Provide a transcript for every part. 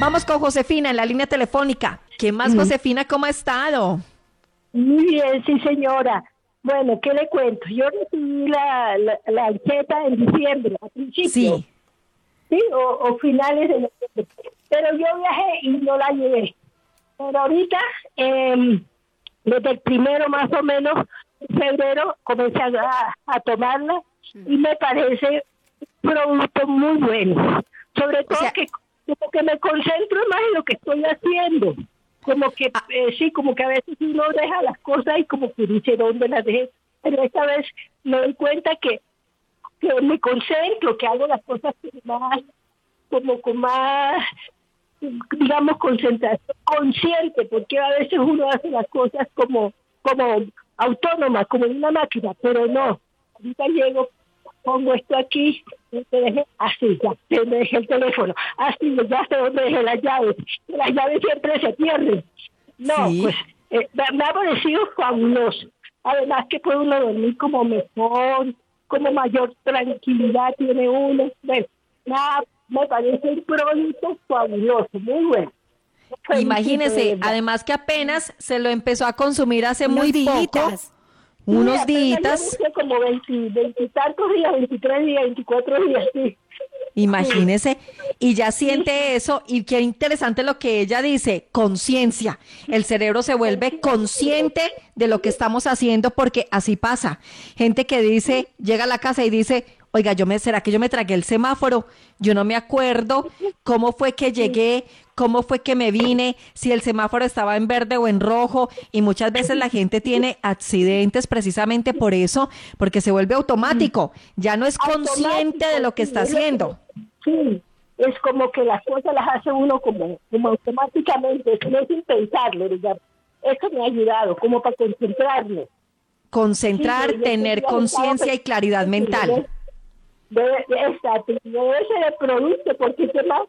Vamos con Josefina en la línea telefónica. ¿Qué más, Josefina? ¿Cómo ha estado? Muy bien, sí, señora. Bueno, ¿qué le cuento? Yo recibí la anceta en diciembre, a principios, Sí. ¿sí? O finales de noviembre. Pero yo viajé y no la llevé. Pero ahorita, desde el primero más o menos, de febrero, comencé a tomarla y me parece un producto muy bueno. Sobre todo que como que me concentro más en lo que estoy haciendo. Como que, sí, como que a veces uno deja las cosas y como que dice dónde las dejé. Pero esta vez me doy cuenta que me concentro, que hago las cosas más, como con más, digamos, concentración consciente, porque a veces uno hace las cosas como autónoma, como en una máquina, pero no. Ahorita llego, pongo esto aquí, te dejé así, ya, te dejé el teléfono, así, ya sé dónde dejé las llaves siempre se pierden. No, Sí. pues, me ha parecido fabuloso. Además que puede uno dormir como mejor, como mayor tranquilidad tiene uno. Bueno, nada, me parece un producto fabuloso, muy bueno. Felicito, de Imagínese, verdad. además que apenas se lo empezó a consumir hace Unos muy poco, días. unos Sí, apenas días. yo busqué como 20 tantos días, 23 días, 24 días, sí. Imagínese, y ya siente eso, y qué interesante lo que ella dice, conciencia. El cerebro se vuelve consciente de lo que estamos haciendo porque así pasa. Gente que dice, llega a la casa y dice, oiga, ¿será que yo me tragué el semáforo? Yo no me acuerdo cómo fue que llegué, cómo fue que me vine, si el semáforo estaba en verde o en rojo, y muchas veces la gente tiene accidentes precisamente por eso, porque se vuelve automático, ya no es consciente de lo que está haciendo. Sí, es como que las cosas las hace uno como automáticamente, no sin pensarlo, digamos. Eso me ha ayudado, como para concentrarme. Concentrar, Sí, tener conciencia y claridad mental. Exacto, debe ser el producto, porque ¿qué más?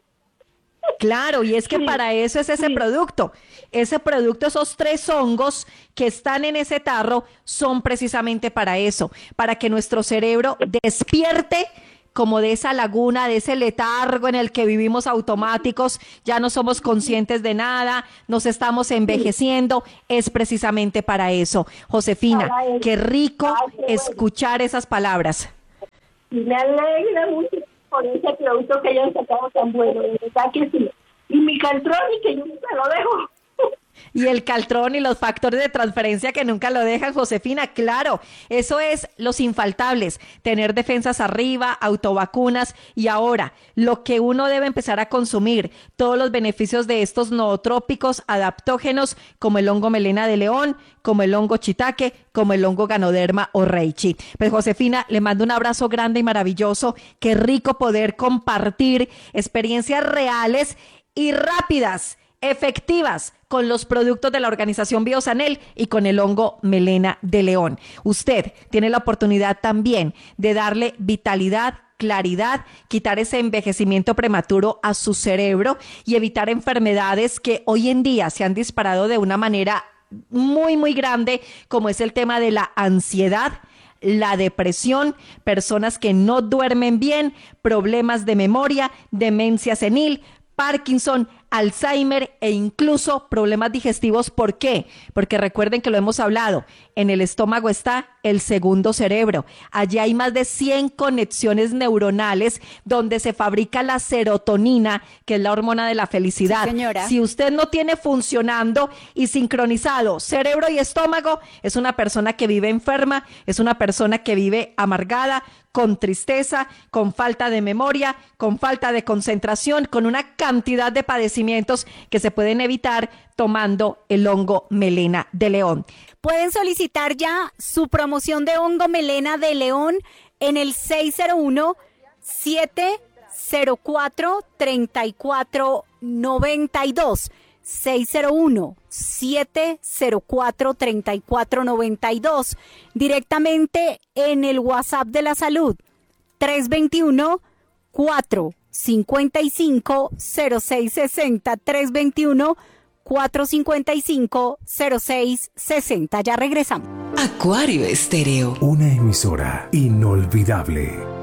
Claro, y es que Sí, para eso es ese sí. producto. Ese producto, esos 3 hongos que están en ese tarro, son precisamente para eso, para que nuestro cerebro despierte como de esa laguna, de ese letargo en el que vivimos automáticos, ya no somos conscientes de nada, nos estamos envejeciendo, es precisamente para eso. Josefina, Para eso. qué rico Ay, qué bueno. escuchar esas palabras. Y me alegra mucho por ese producto que hayan sacado tan bueno, de verdad que sí. Y mi Caltroni, que yo nunca lo dejo. Y el Caltrón y los factores de transferencia que nunca lo dejan, Josefina, claro, eso es los infaltables, tener defensas arriba, autovacunas y ahora lo que uno debe empezar a consumir, todos los beneficios de estos nootrópicos adaptógenos como el hongo melena de león, como el hongo shiitake, como el hongo ganoderma o reishi. Pues Josefina, le mando un abrazo grande y maravilloso, qué rico poder compartir experiencias reales y rápidas, efectivas con los productos de la organización Biosanel y con el hongo melena de león. Usted tiene la oportunidad también de darle vitalidad, claridad, quitar ese envejecimiento prematuro a su cerebro y evitar enfermedades que hoy en día se han disparado de una manera muy, muy grande, como es el tema de la ansiedad, la depresión, personas que no duermen bien, problemas de memoria, demencia senil, Parkinson, Alzheimer e incluso problemas digestivos. ¿Por qué? Porque recuerden que lo hemos hablado, en el estómago está el segundo cerebro. Allí hay más de 100 conexiones neuronales donde se fabrica la serotonina, que es la hormona de la felicidad. Sí, señora. Si usted no tiene funcionando y sincronizado cerebro y estómago, es una persona que vive enferma, es una persona que vive amargada, con tristeza, con falta de memoria, con falta de concentración, con una cantidad de padecimientos que se pueden evitar tomando el hongo melena de león. Pueden solicitar ya su promoción de hongo melena de león en el 601-704-3492. 601-704-3492. Directamente en el WhatsApp de la salud. 321-455-0660. 321-455-0660. Ya regresamos. Acuario Estéreo. Una emisora inolvidable.